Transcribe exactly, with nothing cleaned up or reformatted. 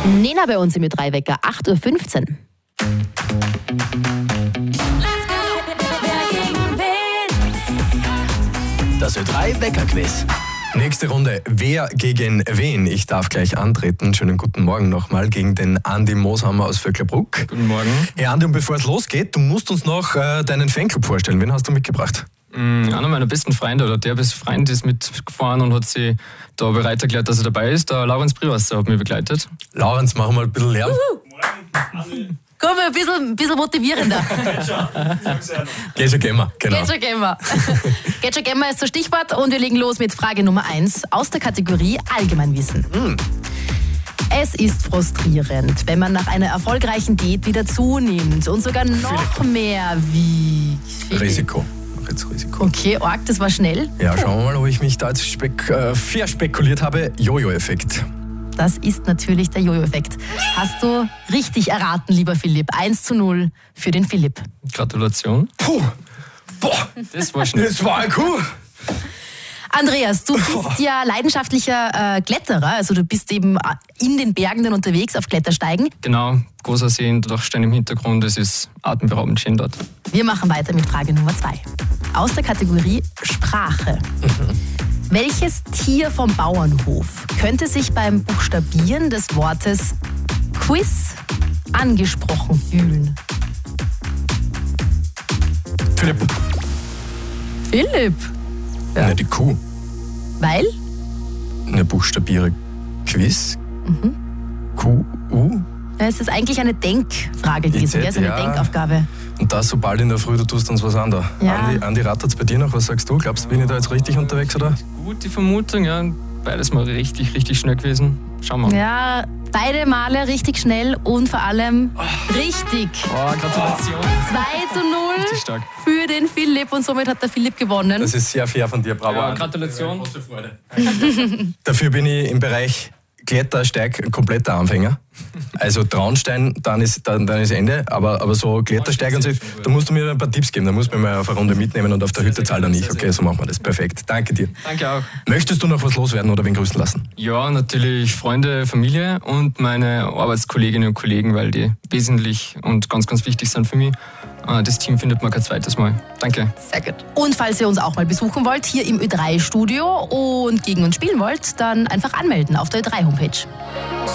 Nena bei uns im Ö drei Wecker, acht Uhr fünfzehn. Das Ö drei Wecker-Quiz. Nächste Runde, wer gegen wen? Ich darf gleich antreten. Schönen guten Morgen nochmal gegen den Andi Mooshammer aus Vöcklerbruck. Guten Morgen. Ja, Andi, und bevor es losgeht, du musst uns noch äh, deinen Fanclub vorstellen. Wen hast du mitgebracht? Mm, einer meiner besten Freunde, oder der beste Freund ist mitgefahren und hat sich da bereit erklärt, dass er dabei ist. Der Laurenz Priwasser hat mich begleitet. Laurenz, machen wir ein bisschen Lärm. Morgen, komm, ein bisschen, ein bisschen motivierender. Geht schon, gehen wir. Genau. Geht schon, gehen wir. Geht schon, gehen wir ist das Stichwort und wir legen los mit Frage Nummer eins aus der Kategorie Allgemeinwissen. Mm. Es ist frustrierend, wenn man nach einer erfolgreichen Diät wieder zunimmt und sogar noch mehr wiegt. Risiko. Jetzt Risiko. Okay, arg, das war schnell. Ja, schauen wir mal, ob ich mich da jetzt spek- äh, verspekuliert habe. Jojo-Effekt. Das ist natürlich der Jojo-Effekt. Hast du richtig erraten, lieber Philipp. eins zu null für den Philipp. Gratulation. Puh. Boah, das war schnell. Das war ein Kuh. Andreas, du bist ja leidenschaftlicher äh, Kletterer. Also du bist eben in den Bergen dann unterwegs auf Klettersteigen. Genau, großer See und Dachstein im Hintergrund. Es ist atemberaubend schön dort. Wir machen weiter mit Frage Nummer zwei. Aus der Kategorie Sprache. Mhm. Welches Tier vom Bauernhof könnte sich beim Buchstabieren des Wortes Quiz angesprochen fühlen? Philipp. Philipp? Ja. Ne, die Kuh. Weil? Ne, buchstabiere Quiz. Mhm. Q, U. Ja, es ist eigentlich eine Denkfrage gewesen, ja, so eine ja. Denkaufgabe. Und das so bald in der Früh, du tust uns was an da. Ja. Andi, Andi rattert's bei dir noch? Was sagst du? Glaubst du, bin ich da jetzt richtig unterwegs, oder? Gut, die Vermutung, ja. Beides mal richtig, richtig schnell gewesen. Schauen wir mal. Ja, beide Male richtig schnell und vor allem oh. richtig. Oh, Gratulation. zwei zu null richtig stark. Für den Philipp und somit hat der Philipp gewonnen. Das ist sehr fair von dir, bravo. Ja, Gratulation. Große Freude. Dafür bin ich im Bereich Klettersteig ein kompletter Anfänger. Also Traunstein, dann ist, dann, dann ist Ende. Aber, aber so Klettersteig und so, da musst du mir ein paar Tipps geben. Da musst du mir mal auf eine Runde mitnehmen und auf der Hütte zahlt er nicht. Okay, so machen wir das. Perfekt. Danke dir. Danke auch. Möchtest du noch was loswerden oder wen grüßen lassen? Ja, natürlich Freunde, Familie und meine Arbeitskolleginnen und Kollegen, weil die wesentlich und ganz, ganz wichtig sind für mich. Das Team findet man kein zweites Mal. Danke. Sehr gut. Und falls ihr uns auch mal besuchen wollt, hier im Ö drei Studio und gegen uns spielen wollt, dann einfach anmelden auf der Ö drei Homepage.